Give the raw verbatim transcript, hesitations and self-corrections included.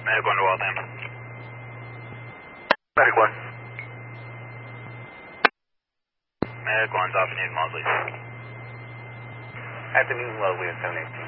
Medic one to Waltham. Medic one. Medic one's off Newton Mosley. At the Newton Mosley at seven eighteen.